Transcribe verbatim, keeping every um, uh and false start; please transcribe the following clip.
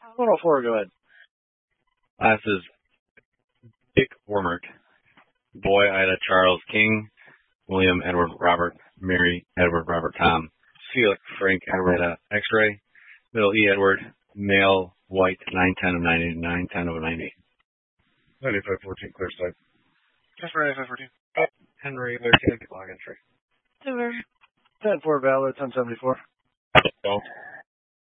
one oh four, go ahead. Last is Dick Wormert. Boy, Ida Charles King. William Edward Robert. Mary Edward Robert Tom. Felix Frank Edward X-ray. Middle E Edward. Male White nine ten of ninety. nine ten of ninety. ninety-five fourteen, clear side. Casper ninety-five fourteen. Henry thirteen, log entry. ten four valid, ten seventy-four. Go.